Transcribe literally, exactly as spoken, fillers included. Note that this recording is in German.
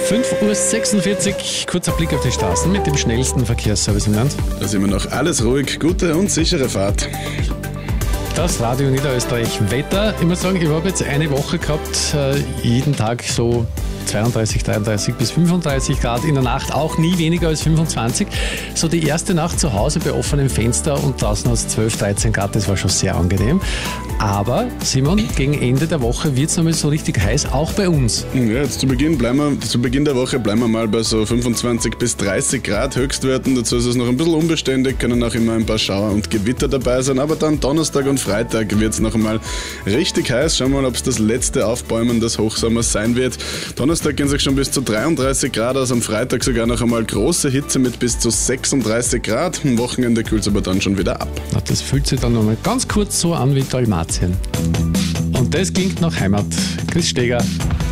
fünf Uhr sechsundvierzig, kurzer Blick auf die Straßen mit dem schnellsten Verkehrsservice im Land. Da sind wir noch alles ruhig, gute und sichere Fahrt. Das Radio Niederösterreich Wetter. Ich muss sagen, ich habe jetzt eine Woche gehabt, äh, jeden Tag so zweiunddreißig, dreiunddreißig bis fünfunddreißig Grad, in der Nacht auch nie weniger als fünfundzwanzig. So die erste Nacht zu Hause bei offenem Fenster und draußen aus zwölf, dreizehn Grad, das war schon sehr angenehm. Aber Simon, gegen Ende der Woche wird es nochmal so richtig heiß, auch bei uns. Ja, jetzt zu Beginn, bleiben wir, zu Beginn der Woche bleiben wir mal bei so fünfundzwanzig bis dreißig Grad Höchstwerten. Dazu ist es noch ein bisschen unbeständig, können auch immer ein paar Schauer und Gewitter dabei sein. Aber dann Donnerstag und Freitag wird es noch einmal richtig heiß. Schauen wir mal, ob es das letzte Aufbäumen des Hochsommers sein wird. Donnerstag gehen sich schon bis zu dreiunddreißig Grad aus, am Freitag sogar noch einmal große Hitze mit bis zu sechsunddreißig Grad. Am Wochenende kühlt es aber dann schon wieder ab. Na, das fühlt sich dann nochmal ganz kurz so an wie Dalmatien. Und das klingt nach Heimat. Chris Steger.